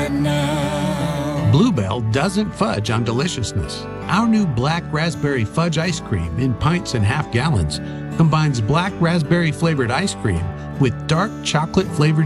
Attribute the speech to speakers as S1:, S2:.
S1: Bluebell doesn't fudge on deliciousness. Our new black raspberry fudge ice cream in pints and half gallons combines black raspberry flavored ice cream with dark chocolate flavored